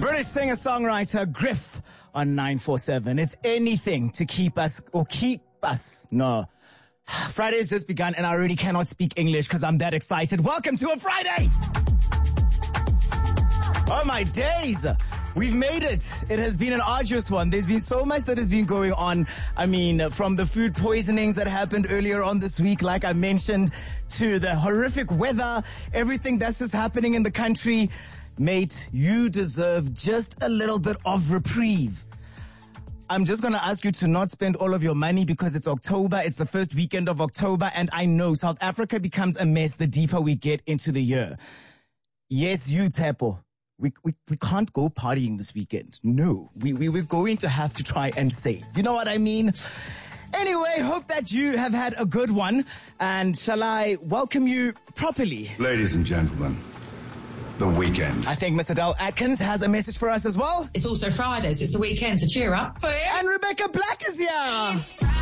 British singer-songwriter Griff on 947. It's anything to keep us. No. Friday's just begun and I already cannot speak English because I'm that excited. Welcome to a Friday! Oh my days! We've made it. It has been an arduous one. There's been so much that has been going on. I mean, from the food poisonings that happened earlier on this week, like I mentioned, to the horrific weather, everything that's just happening in the country. Mate, you deserve just a little bit of reprieve. I'm just going to ask you to not spend all of your money because it's October. It's the first weekend of October. And I know South Africa becomes a mess the deeper we get into the year. Yes, you, Tepo. We can't go partying this weekend. No, we're going to have to try and save. You know what I mean? Anyway, hope that you have had a good one. And shall I welcome you properly? Ladies and gentlemen, the weekend. I think Mr. Dal Atkins has a message for us as well. It's also Fridays. It's the weekend, so cheer up. And Rebecca Black is here.